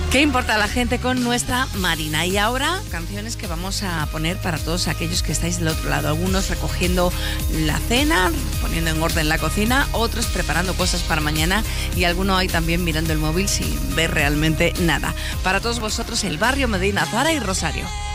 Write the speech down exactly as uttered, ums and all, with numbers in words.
¿Qué importa la gente con nuestra Marina? Y ahora, canciones que vamos a poner para todos aquellos que estáis del otro lado. Algunos recogiendo la cena, poniendo en orden la cocina, otros preparando cosas para mañana y alguno ahí también mirando el móvil sin ver realmente nada. Para todos vosotros, el barrio Medina, Zara y Rosario.